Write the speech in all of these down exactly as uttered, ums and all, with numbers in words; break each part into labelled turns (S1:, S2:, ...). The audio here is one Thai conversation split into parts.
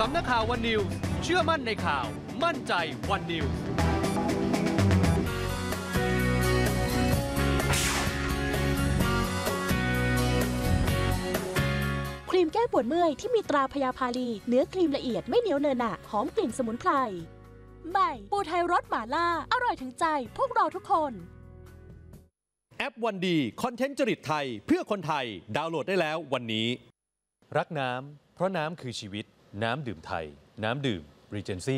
S1: ำนักข่าววันนิวส์เชื่อมั่นในข่าวมั่นใจวันนิวส์
S2: ครีมแก้ปวดเมื่อยที่มีตราพยาพาลีเนื้อครีมละเอียดไม่เหนียวเนอะหนะหอมกลิ่นสมุนไพรใหม่ปูไทยรสหม่าล่าอร่อยถึงใจพวกเราทุกคน
S3: แอปวันดีคอนเทนต์จริตไทยเพื่อคนไทยดาวน์โหลดได้แล้ววันนี้รักน้ำเพราะน้ำคือชีวิตน้ำดื่มไทยน้ำดื่ม Regency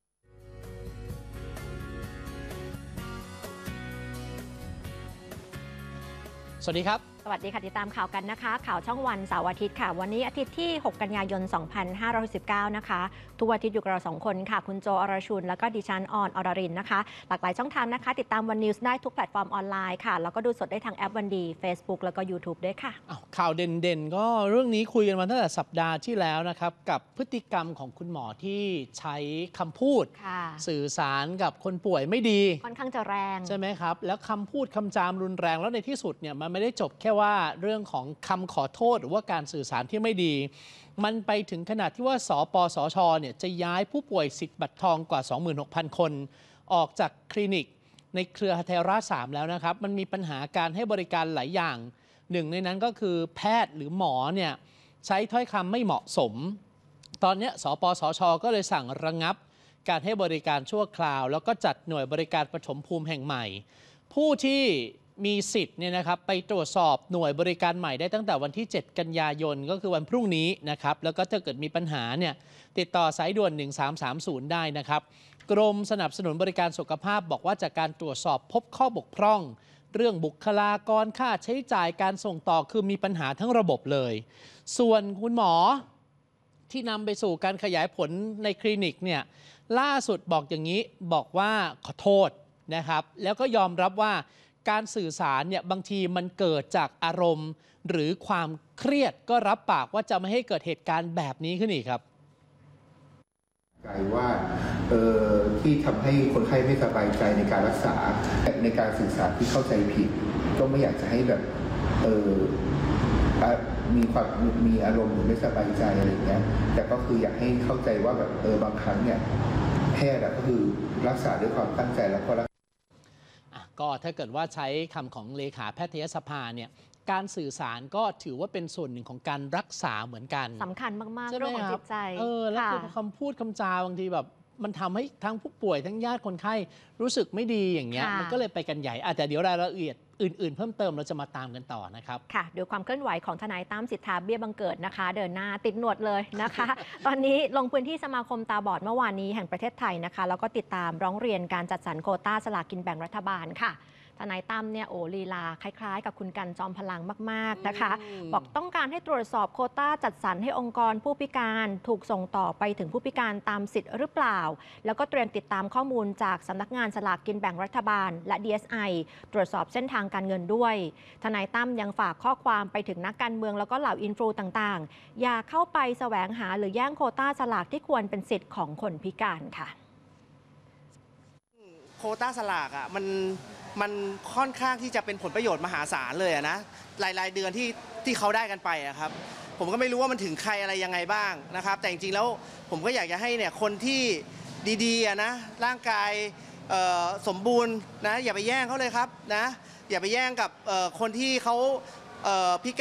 S4: สวัสดีครับ
S5: สวัสดีค่ะติดตามข่าวกันนะคะข่าวช่องวันเสาร์อาทิตย์ค่ะวันนี้อาทิตย์ที่หกกันยายนสองพันห้าร้อยสิบเก้านะคะทุกอาทิตย์อยู่กับเราสองคนค่ะคุณโจอรชุนแล้วก็ดิฉันออนอรรินนะคะหลากหลายช่องทางนะคะติดตามวันนิวส์ได้ทุกแพลตฟอร์มออนไลน์ค่ะแล้วก็ดูสดได้ทางแอปวันดี Facebook แล้วก็ YouTube ด้วยค่ะ
S4: ข่าวเด่นๆก็เรื่องนี้คุยกันมาตั้งแต่สัปดาห์ที่แล้วนะครับกับพฤติกรรมของคุณหมอที่ใช้คำพูดสื่อสารกับคนป่วยไม่ดี
S5: ค่อนข้างจะแรง
S4: ใช่ไหมครับแล้วคำพูดคำจามรุนแรงแล้วในที่สุดเนี่ยมันไม่ได้จบแค่ว่าเรื่องของคำขอโทษหรือว่าการสื่อสารที่ไม่ดีมันไปถึงขนาดที่ว่าสปสชเนี่ยจะย้ายผู้ป่วยสิทธิ์บัตรทองกว่า สองหมื่นหกพัน คนออกจากคลินิกในเครือเทราสามแล้วนะครับมันมีปัญหาการให้บริการหลายอย่างหนึ่งในนั้นก็คือแพทย์หรือหมอเนี่ยใช้ถ้อยคำไม่เหมาะสมตอนนี้สปสชก็เลยสั่งระงับการให้บริการชั่วคราวแล้วก็จัดหน่วยบริการปฐมภูมิแห่งใหม่ผู้ที่มีสิทธิ์เนี่ยนะครับไปตรวจสอบหน่วยบริการใหม่ได้ตั้งแต่วันที่เจ็ดกันยายนก็คือวันพรุ่งนี้นะครับแล้วก็ถ้าเกิดมีปัญหาเนี่ยติดต่อสายด่วนหนึ่งสามสามศูนย์ได้นะครับกรมสนับสนุนบริการสุขภาพบอกว่าจากการตรวจสอบพบข้อบกพร่องเรื่องบุคลากรค่าใช้จ่ายการส่งต่อคือมีปัญหาทั้งระบบเลยส่วนคุณหมอที่นำไปสู่การขยายผลในคลินิกเนี่ยล่าสุดบอกอย่างนี้บอกว่าขอโทษนะครับแล้วก็ยอมรับว่าการสื่อสารเนี่ยบางทีมันเกิดจากอารมณ์หรือความเครียดก็รับปากว่าจะไม่ให้เกิดเหตุการณ์แบบนี้ขึ้นอีกครับ
S6: ใจว่าเอ่อที่ทำให้คนไข้ไม่สบายใจในการรักษาในการสื่อสารที่เข้าใจผิดก็ไม่อยากจะให้แบบเออมีความมีอารมณ์หรือไม่สบายใจอะไรเงี้ยแต่ก็คืออยากให้เข้าใจว่าแบบเออบางครั้งเนี่ยแพทย์ก็คือรักษาด้วยความตั้งใจแล้วก็
S4: ก็ถ้าเกิดว่าใช้คำของเลขาแพทยสภาเนี่ยการสื่อสารก็ถือว่าเป็นส่วนหนึ่งของการรักษาเหมือนกัน
S5: สำคัญมากๆเรื่องของจิตใจ
S4: เออแล้วคำพูดคำจาบางทีแบบมันทำให้ทั้งผู้ป่วยทั้งญาติคนไข้รู้สึกไม่ดีอย่างเงี้ยมันก็เลยไปกันใหญ่แต่เดี๋ยวรายละเอียดอื่นๆเพิ่มเติมเราจะมาตามกันต่อนะครับ
S5: ค่ะดูความเคลื่อนไหวของทนายตั้มสิทธาเบี้ยบังเกิดนะคะเดินหน้าติดหนวดเลยนะคะ ตอนนี้ลงพื้นที่สมาคมตาบอดเมื่อวานนี้แห่งประเทศไทยนะคะแล้วก็ติดตามร้องเรียนการจัดสรรโควต้าสลากกินแบ่งรัฐบาลค่ะทนายตั้มเนี่ยโอ้ลีลาคล้ายๆกับคุณกันจอมพลังมากๆนะคะบอกต้องการให้ตรวจสอบโควต้าจัดสรรให้องค์กรผู้พิการถูกส่งต่อไปถึงผู้พิการตามสิทธิ์หรือเปล่าแล้วก็เตรียมติดตามข้อมูลจากสำนักงานสลากกินแบ่งรัฐบาลและ ดี เอส ไอ ตรวจสอบเส้นทางการเงินด้วยทนายตั้มยังฝากข้อความไปถึงนักการเมืองแล้วก็เหล่าอินฟลูต่างๆอย่าเข้าไปแสวงหาหรือแย่งโควต้าสลากที่ควรเป็นสิทธิ์ของคนพิการค่ะ
S7: โควต้าสลากอ่ะมันมันค่อนข้างที่จะเป็นผลประโยชน์มหาศาลเลยนะรายรายเดือนที่ที่เขาได้กันไปอะครับผมก็ไม่รู้ว่ามันถึงใครอะไรยังไงบ้างนะครับแต่จริงๆแล้วผมก็อยากจะให้เนี่ยคนที่ดีๆอะนะร่างกายสมบูรณ์นะอย่าไปแย่งเขาเลยครับนะอย่าไปแย่งกับคนที่เขาพิการ